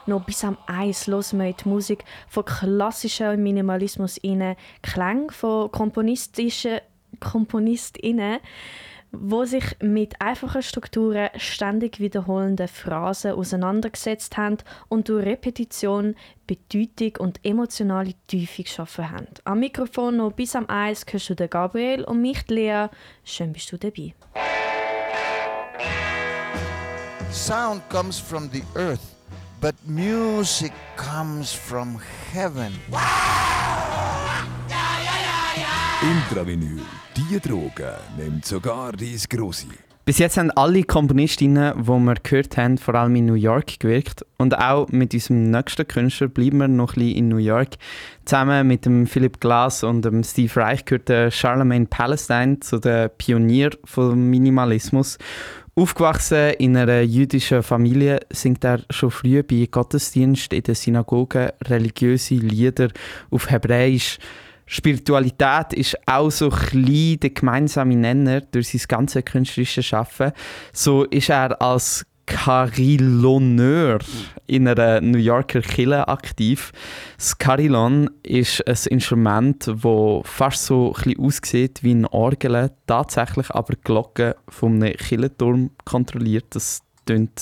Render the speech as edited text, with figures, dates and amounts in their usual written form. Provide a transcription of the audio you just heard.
noch bis am Eis hören wir in die Musik von klassischem Minimalismus rein, Klänge von KomponistInnen, die sich mit einfachen Strukturen, ständig wiederholenden Phrasen auseinandergesetzt haben und durch Repetition Bedeutung und emotionale Tiefe geschaffen haben. Am Mikrofon noch bis am Eis hörst du den Gabriel und mich, Lea. Schön bist du dabei. Sound comes from the earth, but music comes from heaven. Intravinyl, die Droge nimmt sogar dein Grossi. Bis jetzt haben alle Komponistinnen, die wir gehört haben, vor allem in New York gewirkt. Und auch mit unserem nächsten Künstler bleiben wir noch ein bisschen in New York. Zusammen mit dem Philip Glass und dem Steve Reich gehört der Charlemagne Palestine zu den Pionieren des Minimalismus. Aufgewachsen in einer jüdischen Familie singt er schon früh bei Gottesdienst in der Synagoge religiöse Lieder auf Hebräisch. Spiritualität ist auch so klein der gemeinsame Nenner durch sein ganzes künstlerische Schaffen. So ist er als Carillonneur in einer New Yorker Kirche aktiv. Das Carillon ist ein Instrument, das fast so ein bisschen aussieht wie eine Orgel, tatsächlich aber die Glocke von einem Kirchenturm kontrolliert. Das tönt